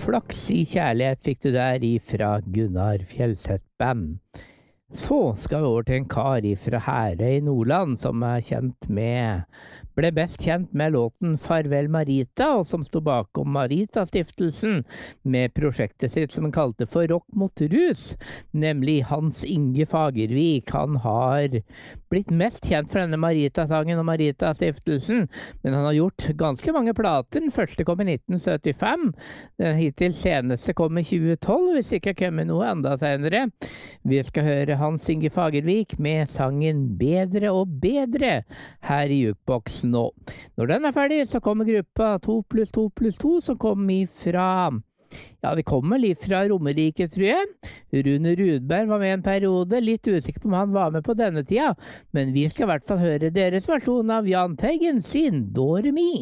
Flaks i kjærlighet fikk du der ifra Gunnar Fjellseth Band. Så skal vi over til en kar ifra Herøy i Nordland som ble best kjent med låten Farvel Marita, og som sto bakom Marita-stiftelsen med prosjektet sitt som han kalte for Rock mot rus, nemlig Hans Inge Fagervik. Han har blitt mest kjent for denne Marita-sangen og Marita-stiftelsen, men han har gjort ganske mange plater. Den første kom i 1975, den hittil seneste kom i 2012, hvis ikke kommer noe enda senere. Vi skal høre Hans Inge Fagervik med sangen Bedre og bedre her i Jukebox nå. Når den er ferdig, så kommer gruppa 2+2+2, som kommer de kommer litt fra Romerike, tror jeg. Rune Rudberg var med en periode, litt usikker på om han var med på denne tida, men vi skal i hvert fall høre deres versjon av Jahn Teigen sin Doremi.